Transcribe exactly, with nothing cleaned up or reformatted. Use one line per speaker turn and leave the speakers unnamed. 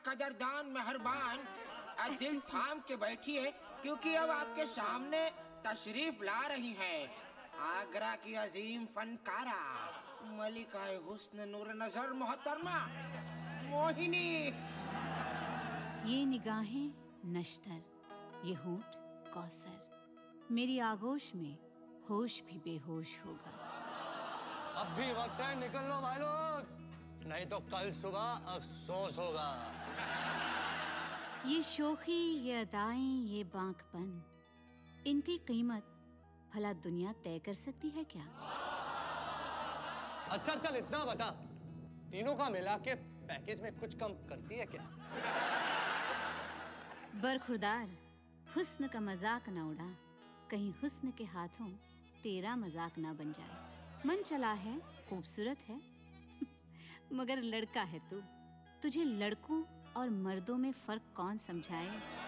कदरदान मेहरबान, दिल थाम के बैठिए, क्योंकि अब आपके सामने तशरीफ ला रही हैं आगरा की अजीम फनकारा, मलिका हुस्न नूर नजर मोहतरमा मोहिनी।
ये निगाहें नश्तर, ये होंठ कौसर, मेरी आगोश में होश भी बेहोश होगा।
अब भी वक्त है, निकल लो भाई लोग, नहीं तो कल सुबह अफसोस होगा।
ये शोखी, ये अदाएं, ये बांकपन, इनकी कीमत भला दुनिया तय कर सकती है क्या?
अच्छा चल इतना बता, तीनों का मिला के पैकेज में कुछ कम करती है क्या?
बरखुरदार, हुस्न का मजाक ना उड़ा, कहीं हुस्न के हाथों तेरा मजाक ना बन जाए। मन चला है, खूबसूरत है, मगर लड़का है तू, तुझे लड़कों और मर्दों में फर्क कौन समझाए?